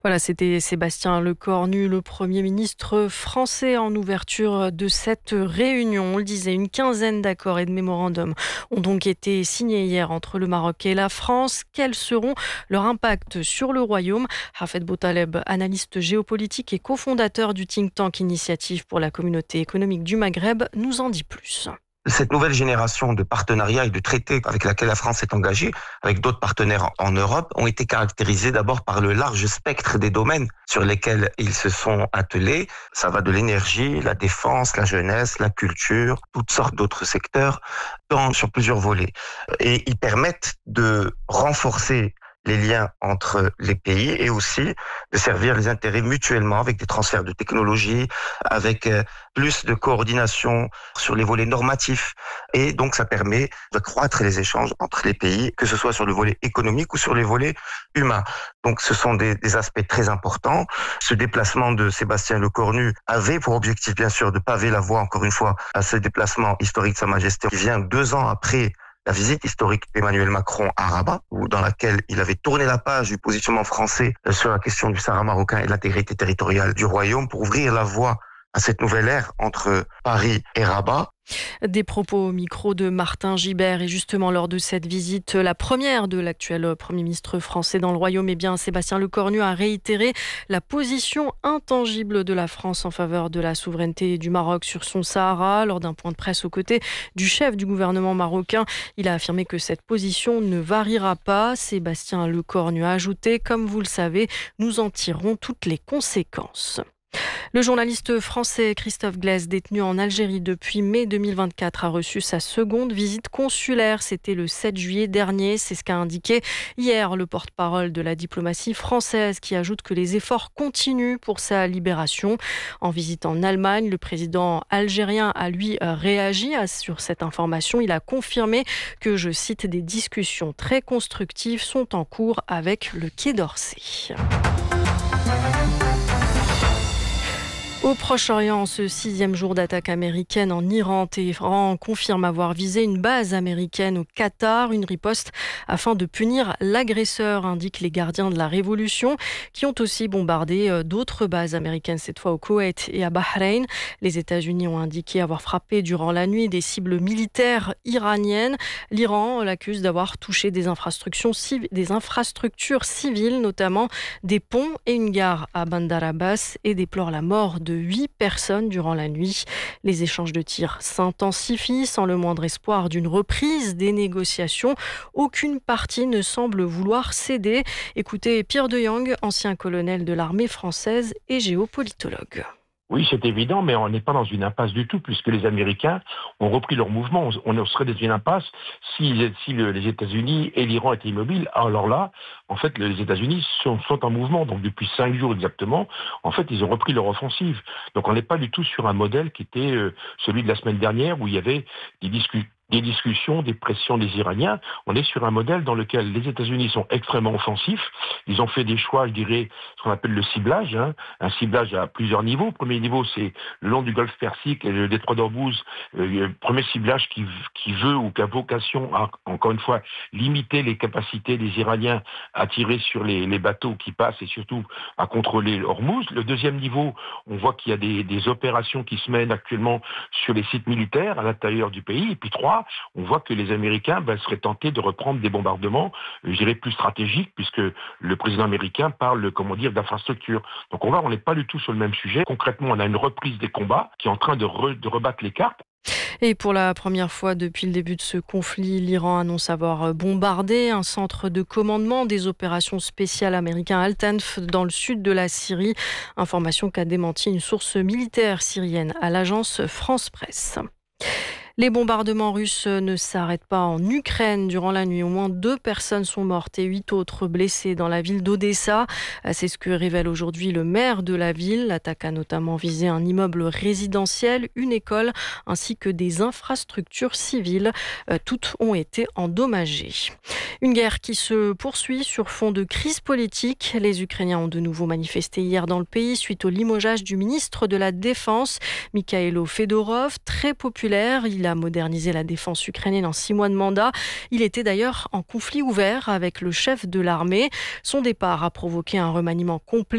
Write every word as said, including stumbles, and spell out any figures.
Voilà, c'était Sébastien Lecornu, le Premier ministre français, en ouverture de cette réunion. On le disait, une quinzaine d'accords et de mémorandums ont donc été signés hier entre le Maroc et la France. Quels seront leurs impacts sur le royaume ? Hafed Boutaleb, analyste géopolitique et cofondateur du think tank Initiative pour la communauté économique du Maghreb, nous en dit plus. Cette nouvelle génération de partenariats et de traités avec laquelle la France est engagée, avec d'autres partenaires en Europe, ont été caractérisés d'abord par le large spectre des domaines sur lesquels ils se sont attelés. Ça va de l'énergie, la défense, la jeunesse, la culture, toutes sortes d'autres secteurs, dans, sur plusieurs volets. Et ils permettent de renforcer les liens entre les pays et aussi de servir les intérêts mutuellement avec des transferts de technologies, avec plus de coordination sur les volets normatifs. Et donc, ça permet de croître les échanges entre les pays, que ce soit sur le volet économique ou sur les volets humains. Donc, ce sont des, des aspects très importants. Ce déplacement de Sébastien Lecornu avait pour objectif, bien sûr, de paver la voie, encore une fois, à ce déplacement historique de Sa Majesté, qui vient deux ans après la visite historique d'Emmanuel Macron à Rabat, dans laquelle il avait tourné la page du positionnement français sur la question du Sahara marocain et de l'intégrité territoriale du royaume pour ouvrir la voie à cette nouvelle ère entre Paris et Rabat. Des propos au micro de Martin Gibert. Et justement, lors de cette visite, la première de l'actuel Premier ministre français dans le Royaume, eh bien, Sébastien Lecornu a réitéré la position intangible de la France en faveur de la souveraineté du Maroc sur son Sahara. Lors d'un point de presse aux côtés du chef du gouvernement marocain, il a affirmé que cette position ne variera pas. Sébastien Lecornu a ajouté: comme vous le savez, nous en tirerons toutes les conséquences. Le journaliste français Christophe Glaise, détenu en Algérie depuis mai deux mille vingt-quatre, a reçu sa seconde visite consulaire. C'était le sept juillet dernier. C'est ce qu'a indiqué hier le porte-parole de la diplomatie française, qui ajoute que les efforts continuent pour sa libération. En visite en Allemagne, le président algérien a lui réagi sur cette information. Il a confirmé que, je cite, des discussions très constructives sont en cours avec le Quai d'Orsay. Au Proche-Orient, ce sixième jour d'attaque américaine en Iran, Téhéran confirme avoir visé une base américaine au Qatar, une riposte afin de punir l'agresseur, indiquent les gardiens de la Révolution, qui ont aussi bombardé d'autres bases américaines, cette fois au Koweït et à Bahreïn. Les États-Unis ont indiqué avoir frappé durant la nuit des cibles militaires iraniennes. L'Iran l'accuse d'avoir touché des infrastructures, civ- des infrastructures civiles, notamment des ponts et une gare à Bandar Abbas, et déplore la mort de huit personnes durant la nuit. Les échanges de tirs s'intensifient sans le moindre espoir d'une reprise des négociations. Aucune partie ne semble vouloir céder. Écoutez Pierre de Yang, ancien colonel de l'armée française et géopolitologue. Oui, c'est évident, mais on n'est pas dans une impasse du tout, puisque les Américains ont repris leur mouvement. On serait dans une impasse si, si le, les États-Unis et l'Iran étaient immobiles. Alors là, en fait, les États-Unis sont, sont en mouvement. Donc depuis cinq jours exactement, en fait, ils ont repris leur offensive. Donc on n'est pas du tout sur un modèle qui était euh, celui de la semaine dernière, où il y avait des discussions. des discussions, des pressions des Iraniens. On est sur un modèle dans lequel les États-Unis sont extrêmement offensifs. Ils ont fait des choix, je dirais, ce qu'on appelle le ciblage, hein. Un ciblage à plusieurs niveaux. Premier niveau, c'est le long du golfe Persique et le détroit d'Ormuz. Euh, premier ciblage qui, qui veut ou qui a vocation à, encore une fois, limiter les capacités des Iraniens à tirer sur les, les bateaux qui passent et surtout à contrôler Ormuz. Le deuxième niveau, on voit qu'il y a des, des opérations qui se mènent actuellement sur les sites militaires à l'intérieur du pays. Et puis trois, on voit que les Américains ben, seraient tentés de reprendre des bombardements, je dirais, plus stratégiques, puisque le président américain parle, comment dire, d'infrastructure. Donc on voit, on n'est pas du tout sur le même sujet. Concrètement, on a une reprise des combats qui est en train de, re, de rebattre les cartes. Et pour la première fois depuis le début de ce conflit, l'Iran annonce avoir bombardé un centre de commandement des opérations spéciales américains Al-Tanf dans le sud de la Syrie. Information qu'a démenti une source militaire syrienne à l'agence France Presse. Les bombardements russes ne s'arrêtent pas en Ukraine. Durant la nuit, au moins deux personnes sont mortes et huit autres blessées dans la ville d'Odessa. C'est ce que révèle aujourd'hui le maire de la ville. L'attaque a notamment visé un immeuble résidentiel, une école ainsi que des infrastructures civiles. Toutes ont été endommagées. Une guerre qui se poursuit sur fond de crise politique. Les Ukrainiens ont de nouveau manifesté hier dans le pays suite au limogeage du ministre de la Défense, Mikhailo Fedorov, très populaire. Il a modernisé la défense ukrainienne en six mois de mandat. Il était d'ailleurs en conflit ouvert avec le chef de l'armée. Son départ a provoqué un remaniement complet